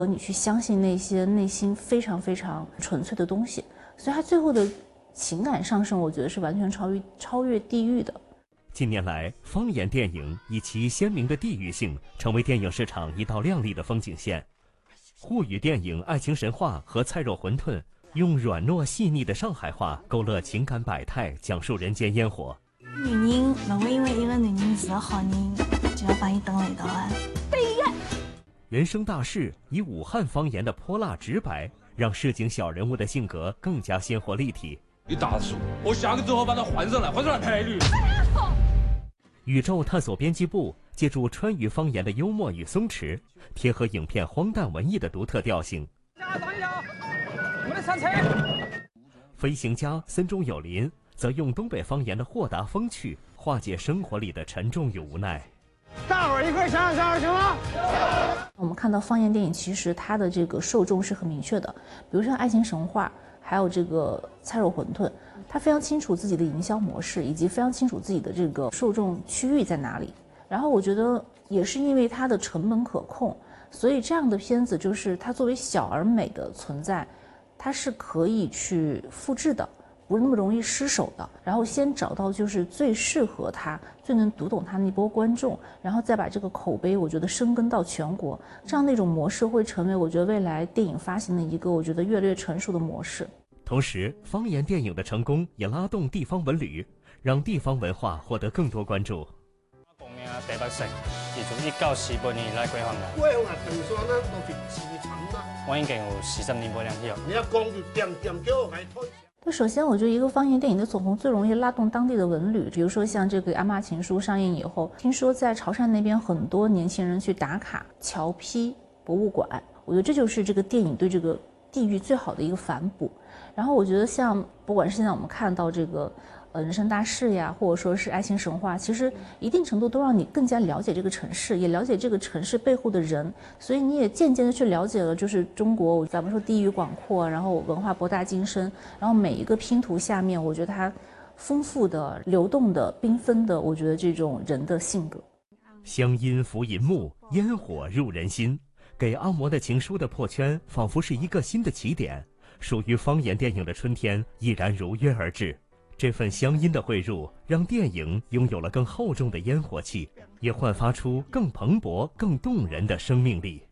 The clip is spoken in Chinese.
和你去相信那些内心非常非常纯粹的东西。所以他最后的情感上升，我觉得是完全超越地域的。 近年来，方言电影以其鲜明的地域性，成为电影市场一道亮丽的风景线。沪语电影《爱情神话》和《菜肉馄饨》用软糯细腻的上海话勾勒情感百态，讲述人间烟火。 女人不会因为一个男人是个好人，就要把伊等来到啊！悲哀。 人生大事以武汉方言的泼辣直白，让市井小人物的性格更加鲜活立体。 一大叔，我下个之后把它换上来赔率。 宇宙探索编辑部借助川渝方言的幽默与松弛，贴合影片荒诞文艺的独特调性。 我来上车。 飞行家森中有林则用东北方言的豁达风趣，化解生活里的沉重与无奈。 大伙儿一块想想行吗？ 我们看到方言电影其实它的这个受众是很明确的，比如像《爱情神话》，还有这个《菜肉馄饨》，它非常清楚自己的营销模式，以及非常清楚自己的这个受众区域在哪里。然后我觉得也是因为它的成本可控，所以这样的片子就是它作为小而美的存在，它是可以去复制的，不是那么容易失手的。然后先找到就是最适合他、最能读懂他那波观众，然后再把这个口碑我觉得深耕到全国，这样那种模式会成为我觉得未来电影发行的一个我觉得越来越成熟的模式。 同时，方言电影的成功也拉动地方文旅，让地方文化获得更多关注。 讲名台北城，是从1948年来规划的。 规劃長沙呢，都是市場啦。 我已經有40年冇兩票。 你一講就點叫我嚟推。 那首先，我覺得一個方言電影的走紅最容易拉動當地的文旅，比如說像這個《阿嬷情書》上映以後，聽說在潮汕那邊很多年輕人去打卡橋埤博物館，我覺得這就是這個電影對這個地域最好的一個反哺。然後我覺得像不管是現在我們看到這個人生大事呀，或者說是愛情神話，其實一定程度都讓你更加了解這個城市，也了解這個城市背後的人，所以你也漸漸的去了解了，就是中國咱們說地域廣闊，然後文化博大精深，然後每一個拼圖下面，我覺得它豐富的、流動的、繽紛的，我覺得這種人的性格。 鄉音拂銀幕，煙火入人心，給阿嬷的情書的破圈，仿佛是一個新的起點。屬於方言電影的春天毅然如約而至。這份鄉音的匯入，讓電影擁有了更厚重的煙火氣，也煥發出更蓬勃、更動人的生命力。